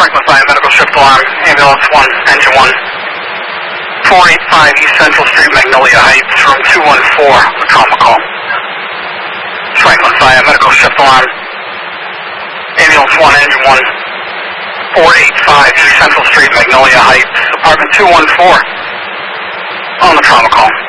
Franklin 5, medical shift alarm, ambulance 1, engine 1, 485 East Central Street, Magnolia Heights, room 214, trauma call. Franklin 5, medical shift alarm, ambulance 1, engine 1, 485 East Central Street, Magnolia Heights, apartment 214, on the trauma call.